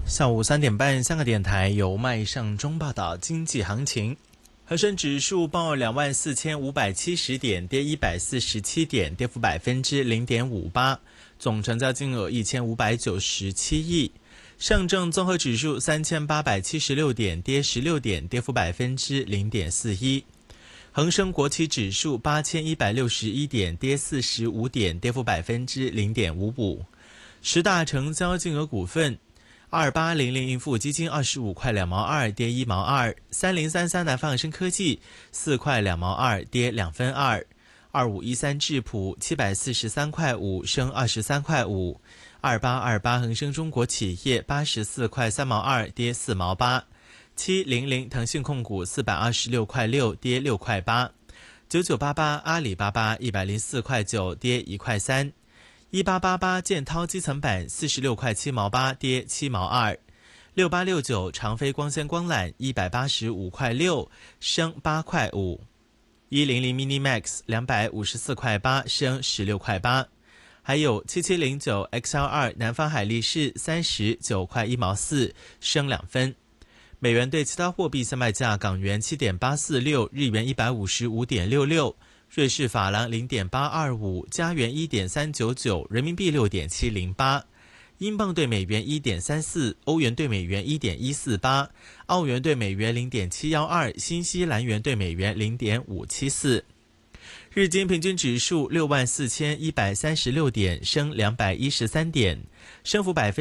下午3点半，香港电台由麦尚中报道经济行情。恒生指数报24,570点，跌147点，跌幅0.58%，总成交金额1597亿。上证综合指数3876点，跌16点，跌幅0.41%。恒生国企指数8161点，跌45点，跌幅0.55%。十大成交金额股份：2800盈富基金25块2毛2，跌1毛2；3033南方恒生科技4块2毛2，跌2分2；2513智普743块5，升23块5；2828恒生中国企业84块3毛2，跌4毛8；700腾讯控股426块6，跌6块8；9988阿里巴巴104块9，跌1块3；1888建滔基层板46块7毛8，跌7毛2；6869长飞光纤光缆185块6，升8块5；100 Minimax 254块8，升16块8；还有7709 XL2 南方海力士39块1毛4，升2分。美元对其他货币相卖价：港元7.846，日元155.66，瑞士法郎0.825，加元1.399，人民币6.708，英镑对美元1.34，欧元对美元1.148，澳元对美元0.712，新西兰元对美元0.574。日经平均指数64136点，升213点，升幅